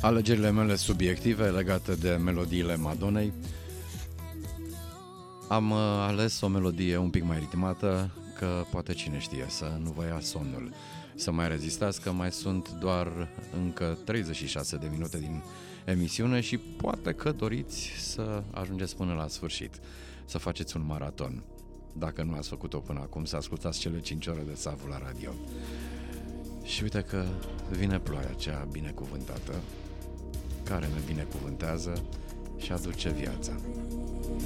Alegerile mele subiective legate de melodiile Madonnei. Am ales o melodie un pic mai ritmată, că poate cine știe să nu vă ia somnul. Să mai rezistați, că mai sunt doar încă 36 de minute din emisiune și poate că doriți să ajungeți până la sfârșit, să faceți un maraton. Dacă nu ați făcut-o până acum, să ascultați cele 5 ore de Savu la radio. Și uite că vine ploaia cea binecuvântată, care ne binecuvântează și aduce viața.